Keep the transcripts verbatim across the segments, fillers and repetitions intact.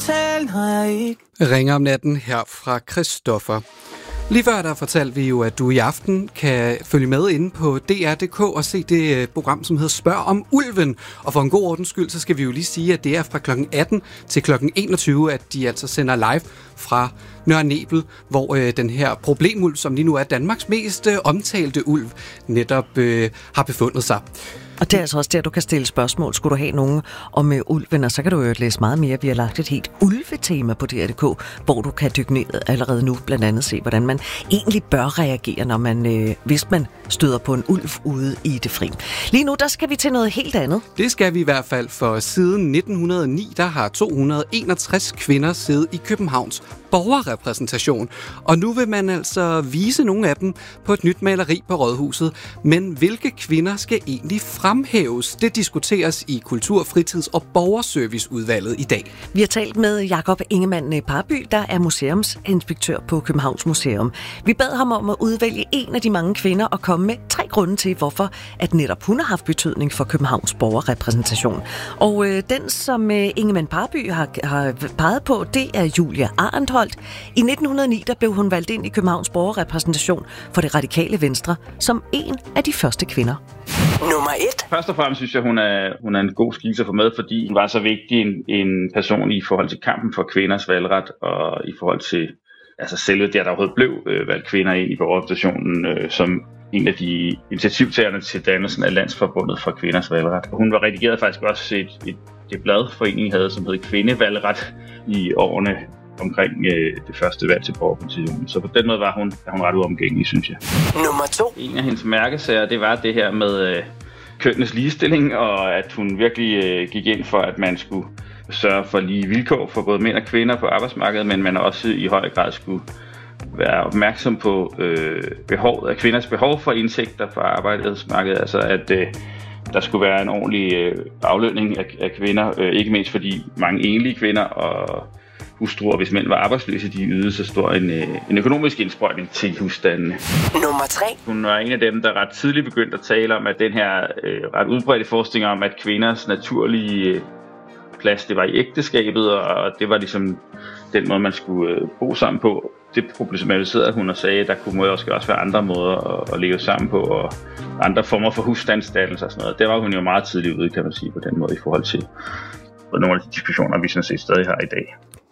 fortælle, når jeg ikke... Ringer om natten her fra Christoffer. Lige før der fortalte vi jo, at du i aften kan følge med inde på D R punktum d k og se det program, som hedder Spørg om ulven. Og for en god ordens skyld, så skal vi jo lige sige, at det er fra klokken atten til klokken enogtyve, at de altså sender live fra Nørre Nebel, hvor øh, den her problemulv, som lige nu er Danmarks mest øh, omtalte ulv, netop øh, har befundet sig. Og det er altså også der, du kan stille spørgsmål. Skulle du have nogen om uh, ulven, og så kan du jo læse meget mere. Vi har lagt et helt ulvetema på D R punktum d k, hvor du kan dykke ned allerede nu, blandt andet se, hvordan man egentlig bør reagere, når man, øh, hvis man støder på en ulv ude i det fri. Lige nu, der skal vi til noget helt andet. Det skal vi i hvert fald, for siden nitten hundrede og ni, der har to hundrede og enogtres kvinder siddet i Københavns borgerrepræsentation. Og nu vil man altså vise nogle af dem på et nyt maleri på Rådhuset. Men hvilke kvinder skal egentlig fremhæves? Det diskuteres i Kultur-, Fritids- og Borgerserviceudvalget i dag. Vi har talt med Jakob Ingemann Parby, der er museumsinspektør på Københavns Museum. Vi bad ham om at udvælge en af de mange kvinder og komme med tre grunde til, hvorfor at netop hun har haft betydning for Københavns borgerrepræsentation. Og øh, den, som øh, Ingemann Parby har, har peget på, det er Julia Arendtholdt. I nitten hundrede og ni der blev hun valgt ind i Københavns borgerrepræsentation for det radikale Venstre som en af de første kvinder. Nummer et. Først og fremmest synes jeg, hun er, hun er en god skikkelse for med, fordi hun var så vigtig en, en person i forhold til kampen for kvinders valgret, og i forhold til altså selve det, at der overhovedet blev øh, valgt kvinder ind i borgerrepræsentationen øh, som en af de initiativtagerne til dannelsen af Landsforbundet for kvinders valgret. Hun var redigeret faktisk også et, et, et blad, foreningen havde, som hed Kvindevalgret i årene omkring øh, det første valg til borgerrepræsentationen. Så på den måde var hun, var hun ret uomgængelig, synes jeg. Nummer to. En af hendes mærkesager, det var det her med øh, kønnenes ligestilling, og at hun virkelig øh, gik ind for, at man skulle sørge for lige vilkår for både mænd og kvinder på arbejdsmarkedet, men man også i høj grad skulle være opmærksom på øh, behovet af kvinders behov for indtægter på arbejdsmarkedet, altså at øh, der skulle være en ordentlig øh, aflønning af, af kvinder, øh, ikke mindst fordi mange enlige kvinder og hustruer, hvis mænd var arbejdsløse, de ydede så stor en, øh, en økonomisk indsprøjtning til husstandene. Nummer tre. Hun var en af dem, der ret tidligt begyndte at tale om, at den her øh, ret udbredte forskning om, at kvinders naturlige øh, plads, det var i ægteskabet, og det var ligesom den måde, man skulle øh, bo sammen på. Det problematiserede hun og sagde, at der kunne også, også være andre måder at, at leve sammen på, og andre former for husstandsdannelse og sådan noget. Det var hun jo meget tidligt ude, kan man sige, på den måde i forhold til nogle af de diskussioner, vi sådan set stadig har i dag.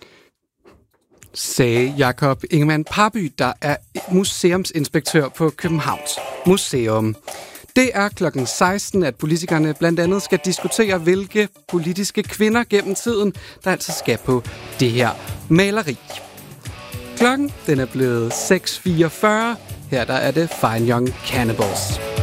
Sagde Jakob Ingemann Parby, der er museumsinspektør på Københavns Museum. Det er klokken seksten, at politikerne blandt andet skal diskutere, hvilke politiske kvinder gennem tiden, der altså skal på det her maleri. Klokken den er blevet seks fireogfyrre. Her der er det Fine Young Cannibals.